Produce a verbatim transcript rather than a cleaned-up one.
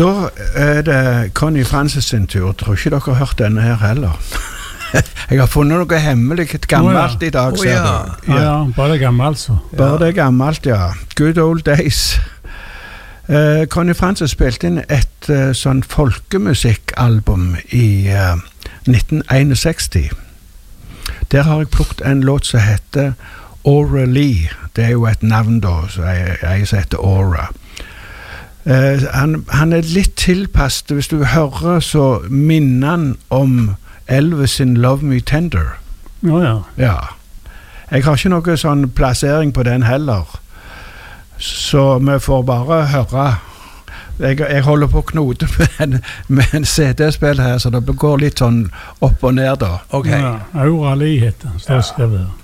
Så er det Connie Francis sin tur. Tror ikke dere har hørt denne her heller. Jeg har funnet noe hemmelig, et gammelt oh, ja. I dag, oh, ser ja. du. Ja. Ja, ja, bare det gammelt, så. Bare det gammelt, ja. Good old days. Uh, Connie Francis spilte inn et uh, sånn folkemusikkalbum i uh, nitten seksteen. Der har jeg plukket en låt som heter Aura Lee. Det er jo et navn da, så jeg, jeg som heter Aura. Uh, han, han er litt tilpasset. Hvis du hører, så minner han om Elvis sin Love Me Tender. Oh, ja. Ja. Jeg har ikke noe sånn plassering på den heller. Så vi får bare høre. Jeg, jeg holder på å knote med en, med en C D-spill her, så det går litt sånn opp og ned da. Ok. Ja, Aura Lee heter det, står skrevet.